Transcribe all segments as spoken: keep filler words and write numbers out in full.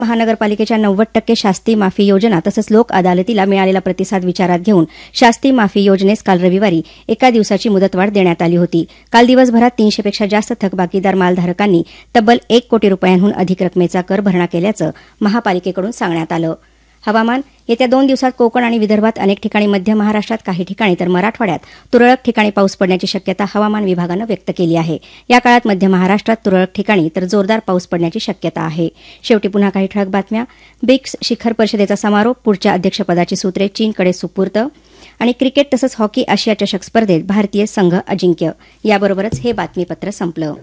महानगरपालिकेच्या नव्वद टक्के शास्ती माफी योजना तसंच लोक अदालतीला मिळालेला प्रतिसाद विचारात घेऊन शास्ती माफी योजनेस काल रविवारी एका दिवसाची मुदतवाढ देण्यात आली होती. काल दिवसभरात तीनशेपेक्षा जास्त थकबाकीदार मालधारकांनी तब्बल एक कोटी रुपयांहून अधिक रकमेचा कर भरणा केल्याचं महापालिकेकडून सांगण्यात आलं. हवामान. येत्या दोन दिवसात कोकण आणि विदर्भात अनेक ठिकाणी, मध्य महाराष्ट्रात काही ठिकाणी तर मराठवाड्यात तुरळक ठिकाणी पाऊस पडण्याची शक्यता हवामान विभागानं व्यक्त केली आहे. या काळात मध्य महाराष्ट्रात तुरळक ठिकाणी तर जोरदार पाऊस पडण्याची शक्यता आहे. शेवटी पुन्हा काही ठळक बातम्या. ब्रिक्स शिखर परिषदेचा समारोप, पुढच्या अध्यक्षपदाची सूत्रे चीनकडे सुपूर्त आणि क्रिकेट तसंच हॉकी आशिया चषक स्पर्धेत भारतीय संघ अजिंक्य. याबरोबरच हे बातमीपत्र संपलं.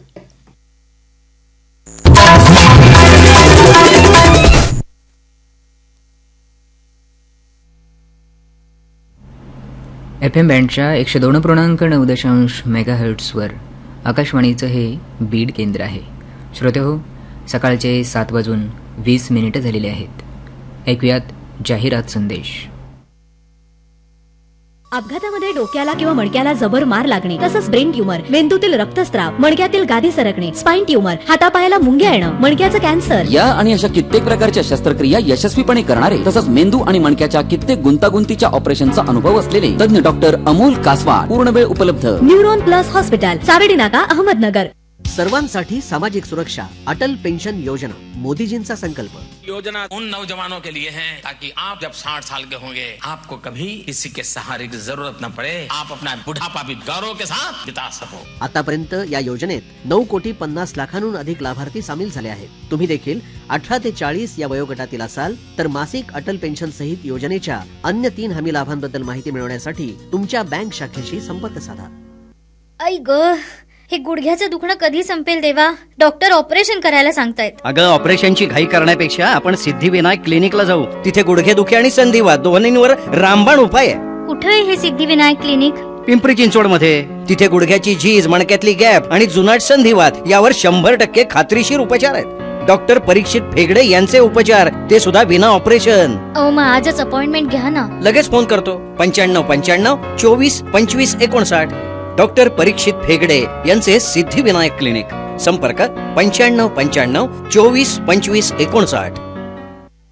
एफ एम बँडच्या एकशे दोन पूर्णांक नऊ दशांश मेगाहर्ट्सवर आकाशवाणीचं हे बीड केंद्र आहे. श्रोते हो, सकाळचे सात वाजून वीस मिनिटं झालेले आहेत. ऐकूयात जाहिरात संदेश. अपघातामध्ये डोक्याला किंवा मणक्याला जबर मार लागणे, तसंच ब्रेन ट्यूमर, मेंदूतील रक्तस्राव, मणक्यातील गादी सरकणे, स्पाइन ट्यूमर, हातापायाला मुंग्या येणं, मणक्याचं कॅन्सर या आणि अशा कित्येक प्रकारच्या शस्त्रक्रिया यशस्वीपणे करणारे तसंच मेंदू आणि मणक्याच्या कित्येक गुंतागुंतीच्या ऑपरेशनचा अनुभव असलेले तज्ञ डॉक्टर अमोल कासवाड पूर्ण वेळ उपलब्ध. न्यूरॉन प्लस हॉस्पिटल, सावेडी नाका, अहमदनगर. सर्वांसाठी सामाजिक सुरक्षा, अटल पेंशन योजना, मोदीजींचा संकल्प. योजना उन नौजवानों के लिए है ताकि आप जब साठ साल के होंगे आपको कभी किसी के सहारे की जरूरत न पड़े, आप अपना बुढ़ापा भी गौरव के साथ बिता सको. आतापर्यंत या योजनेत नऊ कोटी पन्नास लाखांहून अधिक लाभार्थी सामील झाले आहेत. तुम्ही देखील अठरा ते चाळीस या वयोगटातील असाल तर मासिक अटल पेन्शन सहित योजनेच्या अन्य तीन हमी लाभांबद्दल माहिती मिळवण्यासाठी तुमच्या बँक शाखेशी संपर्क साधा. आई ग, हे गुडघ्याचं दुखणं कधी संपेल देवा? डॉक्टर ऑपरेशन करायला सांगतायत. अगं, ऑपरेशनची घाई करण्यापेक्षा आपण सिद्धिविनायक क्लिनिकला जाऊ. तिथे गुडघेदुखी आणि संधिवात दोन्हींवर रामबाण उपाय आहे. कुठे आहे हे सिद्धिविनायक क्लिनिक? पिंपरी चिंचवड मध्ये. तिथे गुडघ्याची झीज, मणक्यातली गॅप आणि जुनाट संधिवात यावर शंभर टक्के खात्रीशीर उपचार आहेत. डॉक्टर परीक्षित फेगडे यांचे उपचार, ते सुद्धा विना ऑपरेशन. अहो, मग आजच अपॉइंटमेंट घ्या ना. लगेच फोन करतो. पंच्याण्णव पंच्याण्णव चोवीस पंचवीस एकोणसाठ. डॉक्टर परीक्षित फेगडे यांचे सिद्धिविनायक क्लिनिक. संपर्क पंच्याण्णव पंच्याण्णव चोवीस पंचवीस एकोणसाठ.